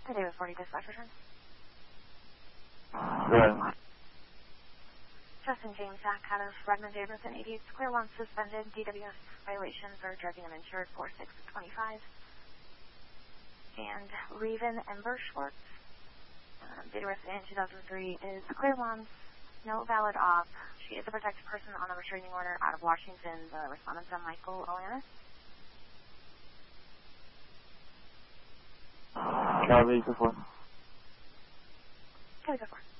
The Davis 40 dispatch return. Good. Justin James Zach out of Redmond Davidson 88, clear 1 suspended DWS violation for driving uninsured 4625. And Reven Ember Schwartz, data resident 2003 is clear 1, no valid op. She is a protected person on a restraining order out of Washington. The respondent's on Michael Olanis. Copy, 4. Copy, 4.